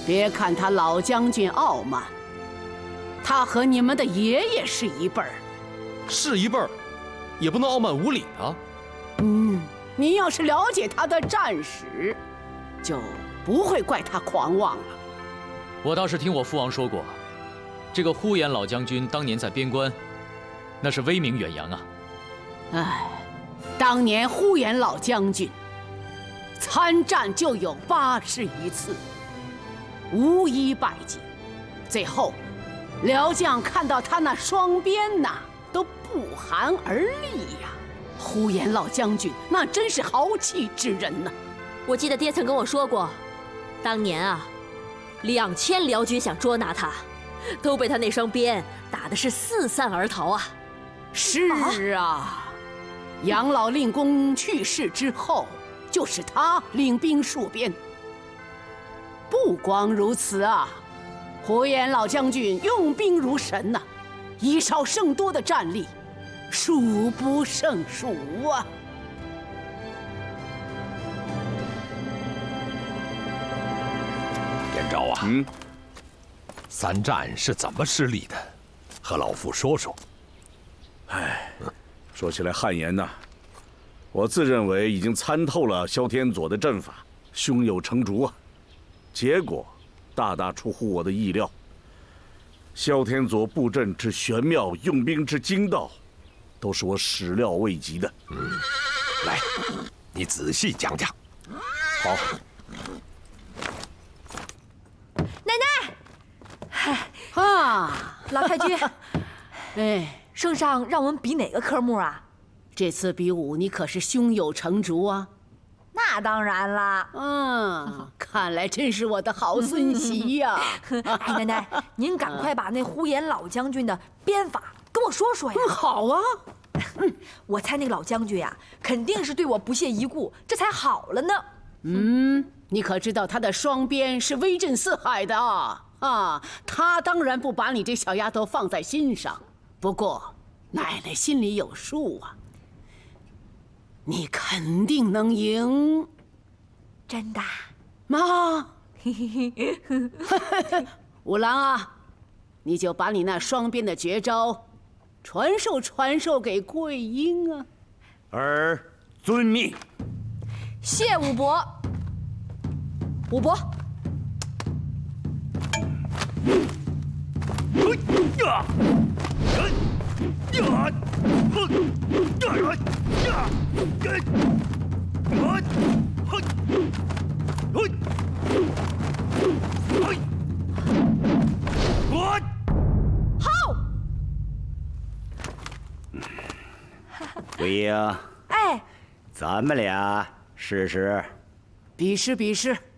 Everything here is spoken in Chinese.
别看他老将军傲慢，他和你们的爷爷是一辈儿。 是一辈儿，也不能傲慢无礼啊。 你要是了解他的战史，就不会怪他狂妄了。 我倒是听我父王说过，这个呼延老将军当年在边关，那是威名远扬啊。 当年呼延老将军参战就有81次，无一败绩。最后，辽将看到他那双鞭呐，都不寒而栗呀。呼延老将军那真是豪气之人呐！ 我记得爹曾跟我说过，当年啊，2000辽军想捉拿他，都被他那双鞭打得是四散而逃啊！ 是啊，杨老令公去世之后，就是他领兵戍边。不光如此啊，呼延老将军用兵如神呐，以少胜多的战力，数不胜数啊！ 燕昭啊，三战是怎么失利的？和老夫说说。 说起来汗颜呐，我自认为已经参透了萧天佐的阵法，胸有成竹啊。结果大大出乎我的意料。萧天佐布阵之玄妙，用兵之精到，都是我始料未及的。 来，你仔细讲讲。 好。 奶奶， 老太君， 圣上让我们比哪个科目啊？ 这次比武，你可是胸有成竹啊！ 那当然啦。 看来真是我的好孙媳呀！ 奶奶，您赶快把那呼延老将军的鞭法跟我说说呀。 好啊。 我猜那个老将军呀，肯定是对我不屑一顾，这才好了呢。 你可知道他的双鞭是威震四海的啊！他当然不把你这小丫头放在心上。不过，奶奶心里有数啊。你肯定能赢。 真的？ 妈，五郎啊，你就把你那双鞭的绝招传授给桂英啊。 儿遵命。 谢武伯。武伯。 好。桂英，咱们俩试试。 比试。